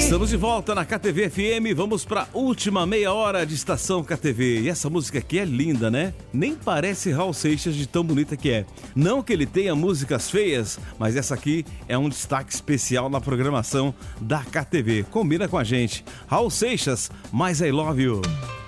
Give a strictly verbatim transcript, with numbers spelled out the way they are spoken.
Estamos de volta na K T V F M, vamos para última meia hora de Estação K T V. E essa música aqui é linda, né? Nem parece Raul Seixas de tão bonita que é. Não que ele tenha músicas feias, mas essa aqui é um destaque especial na programação da K T V. Combina com a gente. Raul Seixas, Mas I Love You.